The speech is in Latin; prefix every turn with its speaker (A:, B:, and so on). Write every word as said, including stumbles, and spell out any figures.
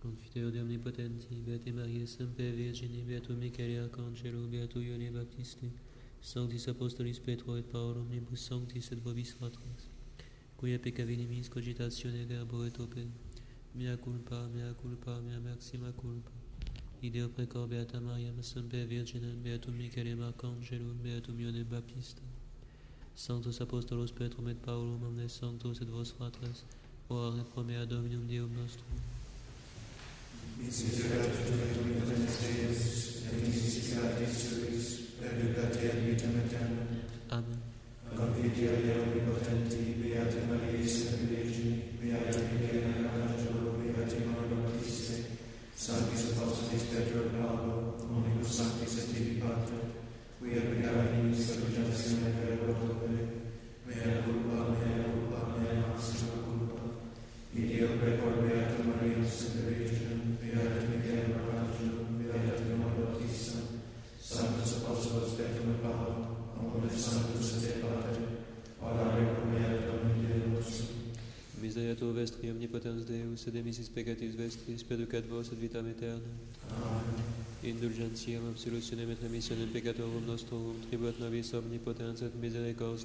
A: Confiteor de omnipotenti, Beate Maria Semper Virgine, Beatum Michael Arcangelo, Beatum Ioanne Baptiste, Sanctis Apostolis Petro et Paul, omnibus sanctis et vobis fratres, quia peccavinimis cogitatione verbo et opere, mea culpa, mea culpa, mea maxima culpa. Ideo precor Beata Maria Semper Virgine, Beatum Michael Arcangelo, Beatum Ioanne Baptiste, Sanctus Apostolos Petrum et Paulum, omnes sanctos et vos fratres, ora et pro mea Dominum Deum nostrum.
B: Miserere omnipotens Deus, et misericordis suis, perducate ad vitam aeternam.
A: Amen.
B: Confidia Deo omnipotenti, Beata Maria Semper Virgine, Beata Michael Arcangelo, Beata Ioanne Baptiste, Sanctis Apostolis Petro et Paolo, omnibus sanctis et tibi Pater, quia peccavinimis cogitatione verbo et opere, mea culpa, mea culpa, mea maxima culpa. Ideo precor Beata Maria Semper Virgine, Beata Michael Arcangelo, Beata Ioanne Baptiste, Sanctus Apostolos Petrum et Paolo, omnes sanctus et Pater, orare pro mea Dominum Deum nostrum.
A: Miseretur vestri omnipotens Deus, et demissis peccatis vestris, perducat vos et vitam aeternam.
B: Amen.
A: Indulgentiam, absolutionem et remissionem peccatorum nostrum, tribuat nobis omnipotens et misericors